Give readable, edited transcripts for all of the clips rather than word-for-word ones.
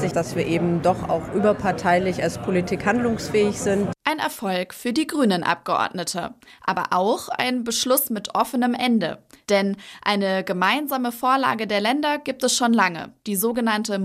sich, dass wir eben doch auch überparteilich als Politik handlungsfähig sind. Ein Erfolg für die Grünen-Abgeordnete, aber auch ein Beschluss mit offenem Ende. Denn eine gemeinsame Vorlage der Länder gibt es schon lange, die sogenannte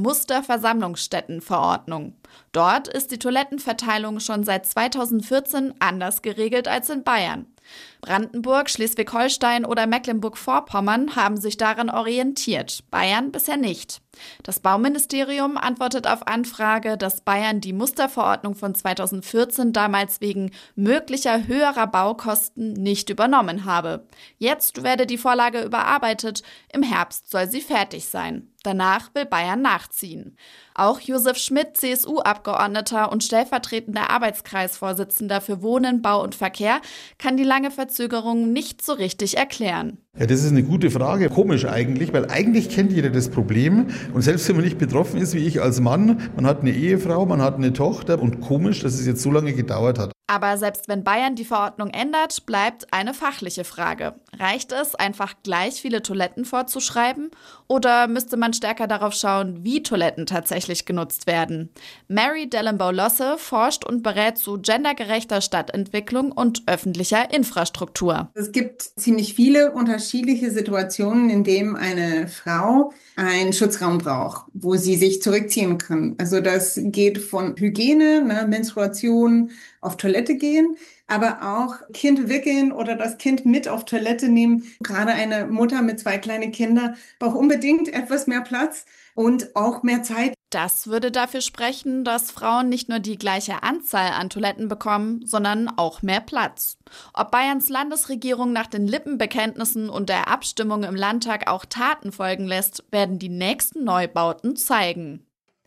Musterversammlungsstättenverordnung. Dort ist die Toilettenverteilung schon seit 2014 anders geregelt als in Bayern. Brandenburg, Schleswig-Holstein oder Mecklenburg-Vorpommern haben sich daran orientiert, Bayern bisher nicht. Das Bauministerium antwortet auf Anfrage, dass Bayern die Musterverordnung von 2014 damals wegen möglicher höherer Baukosten nicht übernommen habe. Jetzt werde die Vorlage überarbeitet, im Herbst soll sie fertig sein. Danach will Bayern nachziehen. Auch Josef Schmidt, CSU-Abgeordneter und stellvertretender Arbeitskreisvorsitzender für Wohnen, Bau und Verkehr, kann die lange Verzögerung nicht so richtig erklären. Ja, das ist eine gute Frage. Komisch eigentlich, weil eigentlich kennt jeder das Problem. Und selbst wenn man nicht betroffen ist, wie ich als Mann, man hat eine Ehefrau, man hat eine Tochter. Und komisch, dass es jetzt so lange gedauert hat. Aber selbst wenn Bayern die Verordnung ändert, bleibt eine fachliche Frage. Reicht es, einfach gleich viele Toiletten vorzuschreiben? Oder müsste man stärker darauf schauen, wie Toiletten tatsächlich genutzt werden? Mary Dellenbaugh-Losse forscht und berät zu gendergerechter Stadtentwicklung und öffentlicher Infrastruktur. Es gibt ziemlich viele unterschiedliche Situationen, in denen eine Frau einen Schutzraum braucht, wo sie sich zurückziehen kann. Also das geht von Hygiene, Menstruation, auf Toilette gehen, aber auch Kind wickeln oder das Kind mit auf Toilette nehmen. Gerade eine Mutter mit 2 kleinen Kindern braucht unbedingt etwas mehr Platz und auch mehr Zeit. Das würde dafür sprechen, dass Frauen nicht nur die gleiche Anzahl an Toiletten bekommen, sondern auch mehr Platz. Ob Bayerns Landesregierung nach den Lippenbekenntnissen und der Abstimmung im Landtag auch Taten folgen lässt, werden die nächsten Neubauten zeigen.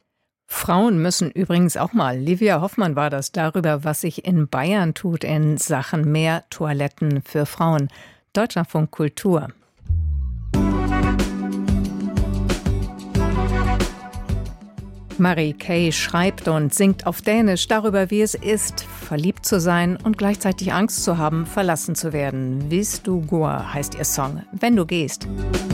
Frauen müssen übrigens auch mal, Livia Hoffmann war das, darüber, was sich in Bayern tut in Sachen mehr Toiletten für Frauen. Deutschlandfunk Kultur. Marie Kay schreibt und singt auf Dänisch darüber, wie es ist, verliebt zu sein und gleichzeitig Angst zu haben, verlassen zu werden. Hvis du går heißt ihr Song, wenn du gehst.